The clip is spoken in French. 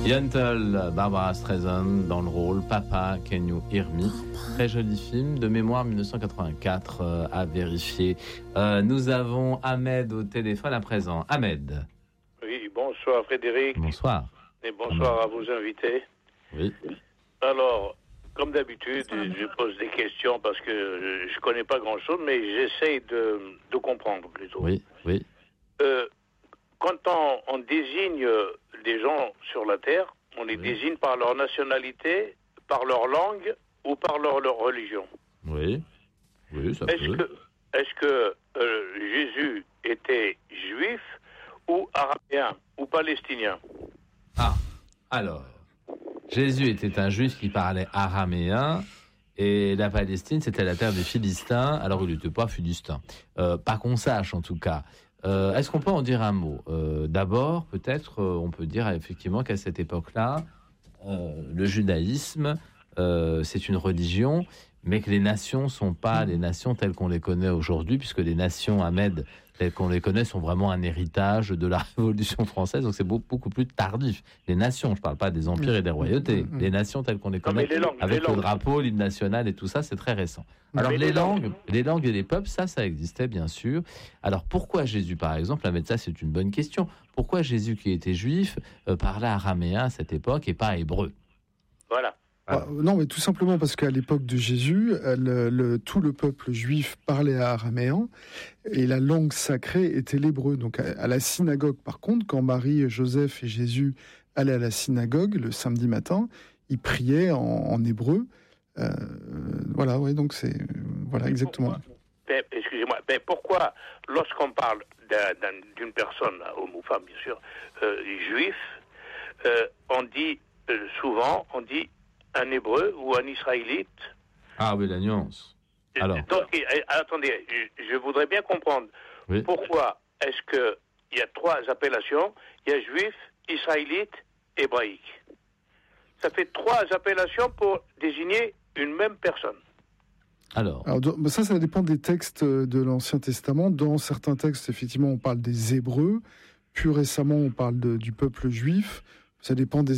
Yentl, Barbara Streisand dans le rôle Papa Can You Hear Me. Très joli film de mémoire 1984 à vérifier. Nous avons Ahmed au téléphone à présent. Ahmed. Oui, bonsoir Frédéric. Bonsoir. Et bonsoir à vos invités. Oui. Alors, comme d'habitude, je pose des questions parce que je connais pas grand-chose, mais j'essaye de comprendre plutôt. Oui, oui. Quand on désigne des gens sur la Terre, on les désigne par leur nationalité, par leur langue ou par leur religion. Oui, oui, ça peut. Est-ce que Jésus était juif ou araméen ou palestinien? Ah, alors, Jésus était un juif qui parlait araméen et la Palestine, c'était la terre des Philistins. Alors, il n'était pas philistin. Pas qu'on sache, en tout cas. Est-ce qu'on peut en dire un mot? D'abord, peut-être, on peut dire effectivement qu'à cette époque-là, le judaïsme, c'est une religion, mais que les nations ne sont pas les nations telles qu'on les connaît aujourd'hui, puisque les nations, Ahmed, telles qu'on les connaît, sont vraiment un héritage de la Révolution française, donc c'est beaucoup plus tardif. Les nations, je ne parle pas des empires et des royautés, les nations telles qu'on les connaît, avec le drapeau, l'hymne national et tout ça, c'est très récent. Alors les langues et les peuples, ça existait bien sûr. Alors pourquoi Jésus, par exemple, Ahmed, ça c'est une bonne question, pourquoi Jésus qui était juif parlait araméen à cette époque et pas hébreu? Voilà. Non, mais tout simplement parce qu'à l'époque de Jésus, tout le peuple juif parlait araméen et la langue sacrée était l'hébreu. Donc à la synagogue, par contre, quand Marie, Joseph et Jésus allaient à la synagogue le samedi matin, ils priaient en hébreu. Voilà, ouais, donc c'est voilà exactement. Excusez-moi, mais pourquoi, lorsqu'on parle d'une personne, homme ou femme bien sûr, juif, on dit souvent, un hébreu ou un israélite? Ah oui, la nuance. Alors. Donc, attendez, je voudrais bien comprendre pourquoi est-ce qu'il y a trois appellations, il y a juif, israélite, hébraïque. Ça fait trois appellations pour désigner une même personne. Alors ça dépend des textes de l'Ancien Testament. Dans certains textes, effectivement, on parle des Hébreux. Plus récemment, on parle du peuple juif. Ça dépend des